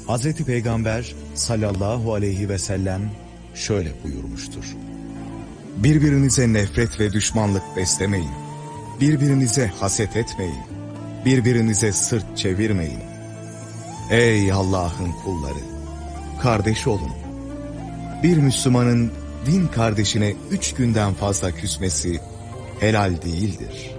Hazreti Peygamber sallallahu aleyhi ve sellem şöyle buyurmuştur. Birbirinize nefret ve düşmanlık beslemeyin. Birbirinize haset etmeyin. Birbirinize sırt çevirmeyin. Ey Allah'ın kulları! Kardeş olun. Bir Müslümanın din kardeşine 3 günden fazla küsmesi helal değildir.